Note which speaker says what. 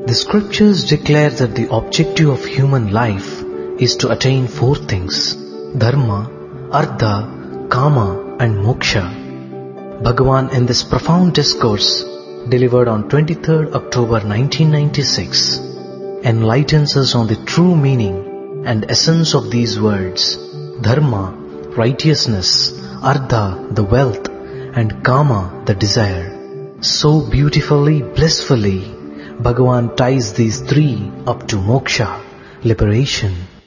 Speaker 1: The scriptures declare that the objective of human life is to attain four things: dharma, artha, kama and moksha. Bhagavan in this profound discourse delivered on 23rd October 1996 enlightens us on the true meaning and essence of these words: dharma, righteousness; artha, the wealth; and kama, the desire. So beautifully, blissfully, Bhagavan ties these three up to moksha, liberation.